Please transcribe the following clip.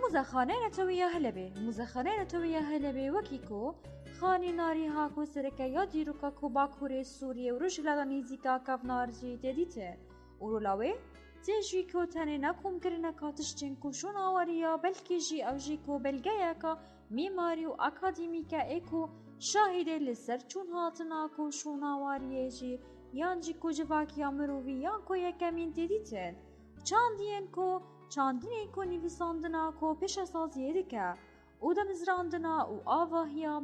مزخانه نتویه هلبه مزخانه نتویه هلبه وکیکو خانی ناری هاکو سرکه یا دیروکا کو باکوره سوریه و روشلادا نیزیکا کفنارجی دیدیته اورولاوه تیجی کو تنه نکوم کرنه کاتشتین کو شون آوریا بلکی جی او جی کو بلگه کا میماری و اکادیمیکا ایکو شاهده لسر چون هاتنا کو شون آوریه جی یان جی کو جواکیا مروی یان کو یکمین دیدیتن چاندین کو چاندنی کو نویساندنا کو پیش سازیه دکه او دمزراندنا و آواهیا